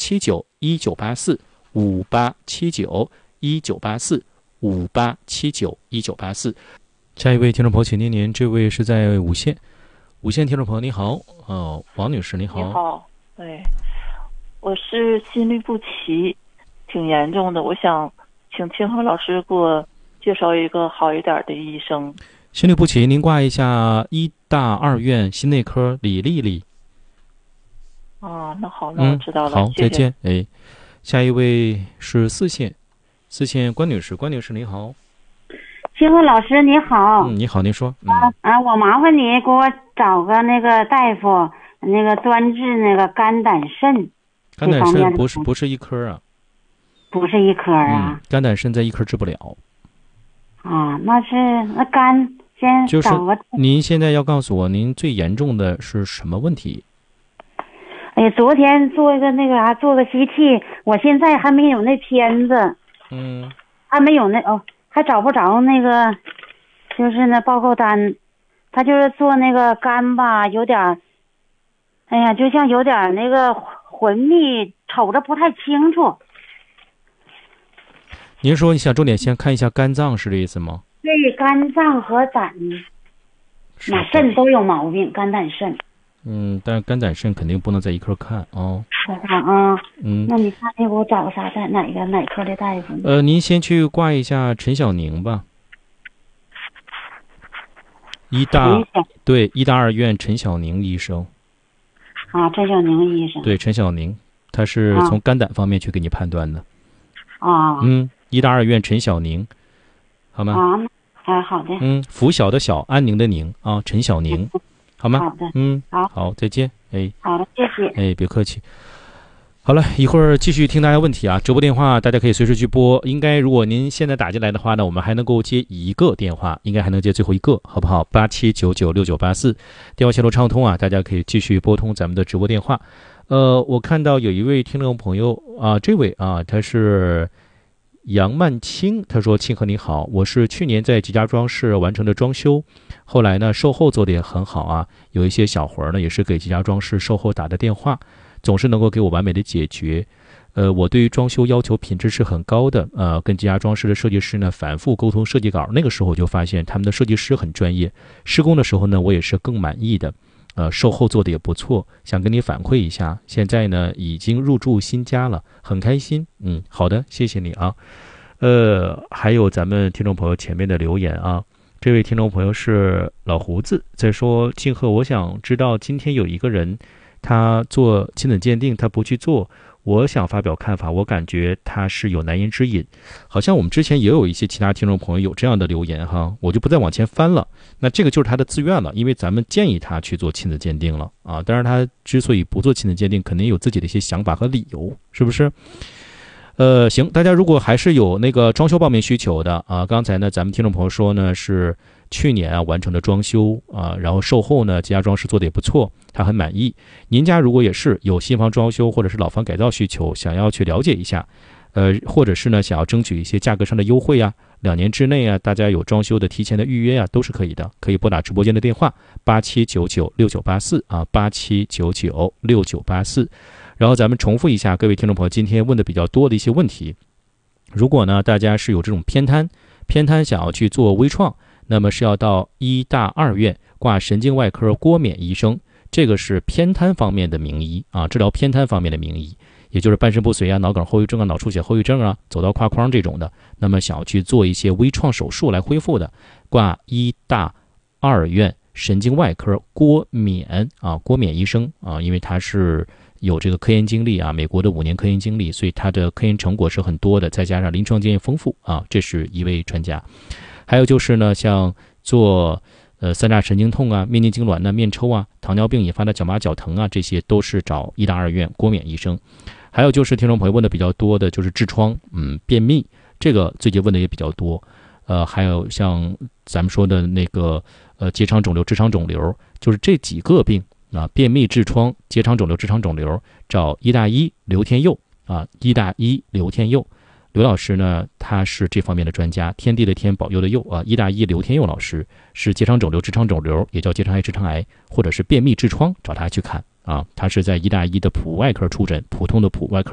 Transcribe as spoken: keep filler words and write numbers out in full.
七九一九八四五八七九一九八四五八七九一九八四。下一位听众朋友，请念念，这位是在五线，五线听众朋友你好，哦，王女士你好。 你好，对，我是心律不齐，挺严重的，我想请清河老师给我介绍一个好一点的医生。 心律不齐，您挂一下医大二院心内科李丽丽。 啊，那好，那我知道了。 嗯、好， 谢谢再见。哎，下一位是四线，四线关女士，关女士你好。 清河老师你好。 嗯，你好，您说。嗯、 啊啊，我麻烦你给我找个那个大夫，那个专治那个肝胆肾。 肝胆肾不是不是一科啊。 不是一科啊。 嗯，肝胆肾在一科治不了。 啊，那是那肝先找个。 就是您现在要告诉我，您最严重的是什么问题？ 哎呀，昨天做一个那个啥，做个 C T， 我现在还没有那片子。 嗯。 还没有那哦，还找不着那个，就是那报告单。他就是做那个肝吧，有点，哎呀，就像有点那个浑密，瞅着不太清楚。 您说你想重点先看一下肝脏是这意思吗？ 对，肝脏和胆、马肾都有毛病，肝胆肾。 嗯，但是肝胆肾肯定不能在一科看哦。 是吧？啊， 嗯， 那你看那给我找个啥在哪个哪科的大夫？ 呃，您先去挂一下陈小宁吧。医大对医大二院陈小宁医生。 啊，陈小宁医生。 对，陈小宁，他是从肝胆方面去给你判断的。 啊。 嗯，医大二院陈小宁，好吗？ 啊，啊，好的。 嗯，拂晓的晓，安宁的宁啊，陈小宁。好吗？ 好的， 嗯， 好， 好，再见，哎， 好的，谢谢， 哎，别客气。好了，一会儿继续听大家问题啊，直播电话大家可以随时去拨。应该如果您现在打进来的话呢，我们还能够接一个电话，应该还能接最后一个，好不好？八七九九六九八四，电话线路畅通啊，大家可以继续拨通咱们的直播电话。呃，我看到有一位听众朋友啊，这位啊，他是杨曼青，他说：“庆和你好，我是去年在吉家装饰完成的装修，后来呢售后做得也很好啊，有一些小活呢也是给吉家装饰售后打的电话，总是能够给我完美的解决。呃，我对于装修要求品质是很高的，呃，跟吉家装饰的设计师呢反复沟通设计稿，那个时候我就发现他们的设计师很专业，施工的时候呢我也是更满意的。”呃，售后做的也不错，想跟你反馈一下。现在呢，已经入住新家了，很开心。嗯，好的，谢谢你啊。呃，还有咱们听众朋友前面的留言啊，这位听众朋友是老胡子，在说庆贺，我想知道今天有一个人他做亲子鉴定，他不去做。我想发表看法，我感觉他是有难言之隐。好像我们之前也有一些其他听众朋友有这样的留言哈，我就不再往前翻了。那这个就是他的自愿了，因为咱们建议他去做亲子鉴定了啊。当然他之所以不做亲子鉴定，肯定有自己的一些想法和理由，是不是？呃，行，大家如果还是有那个装修报名需求的啊，刚才呢咱们听众朋友说呢是去年啊完成的装修啊，然后售后呢吉家装饰做的也不错，他很满意。您家如果也是有新房装修或者是老房改造需求，想要去了解一下，呃，或者是呢想要争取一些价格上的优惠啊，两年之内啊大家有装修的提前的预约啊都是可以的，可以拨打直播间的电话八七九九六九八四啊，八七九九六九八四。然后咱们重复一下各位听众朋友今天问的比较多的一些问题。如果呢大家是有这种偏瘫，偏瘫想要去做微创，那么是要到医大二院挂神经外科郭冕医生，这个是偏瘫方面的名医啊，治疗偏瘫方面的名医，也就是半身不遂啊、脑梗后遗症啊、脑出血后遗症啊、走道跨框这种的，那么想要去做一些微创手术来恢复的，挂医大二院神经外科郭冕啊，郭冕医生啊，因为他是有这个科研经历啊，美国的五年科研经历，所以他的科研成果是很多的，再加上临床经验丰富啊，这是一位专家。还有就是呢，像做呃三叉神经痛啊、面筋痉挛呢、面抽啊、糖尿病引发的脚麻脚疼啊，这些都是找医大二院郭冕医生。还有就是听众朋友问的比较多的就是痔疮、嗯便秘，这个最近问的也比较多。呃，还有像咱们说的那个呃结肠肿瘤、直肠肿瘤，就是这几个病。啊，便秘、痔疮、结肠肿瘤、直肠肿瘤，找医大一刘天佑啊，医大一刘天佑，刘老师呢，他是这方面的专家，天地的天，保佑的佑啊，医大一刘天佑老师是结肠肿瘤、直肠肿瘤，也叫结肠癌、直肠癌，或者是便秘、痔疮，找他去看啊，他是在医大一的普外科出诊，普通的普外科